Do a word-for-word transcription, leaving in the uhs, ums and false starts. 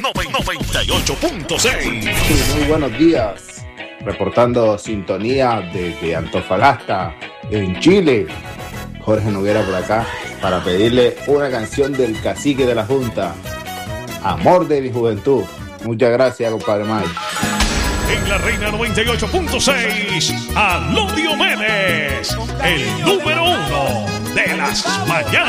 noventa y ocho punto seis. Sí, muy buenos días. Reportando sintonía desde Antofagasta, en Chile. Jorge Noguera por acá para pedirle una canción del Cacique de la Junta, Amor de mi Juventud. Muchas gracias, compadre Mike. En la Reina noventa y ocho punto seis, Aló Diomedes, el número uno de las mañanas.